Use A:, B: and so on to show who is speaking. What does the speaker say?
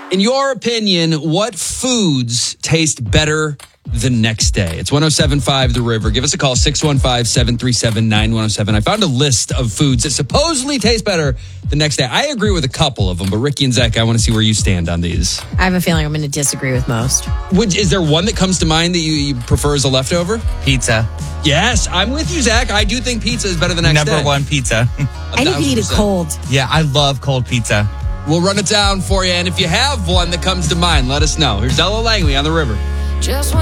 A: In your opinion, what foods taste better the next day? It's 107.5 The River. Give us a call, 615-737-9107. I found a list of foods that supposedly taste better the next day. I agree with a couple of them, but Ricky and Zach, I want to see where you stand on these.
B: I have a feeling I'm going to disagree with most.
A: Is there one that comes to mind that you prefer as a leftover?
C: Pizza.
A: Yes, I'm with you, Zach. I do think pizza is better the next day.
C: Number one, pizza.
B: And you can eat it cold.
C: Yeah, I love cold pizza.
A: We'll run it down for you, and if you have one that comes to mind, let us know. Here's Ella Langley on The River.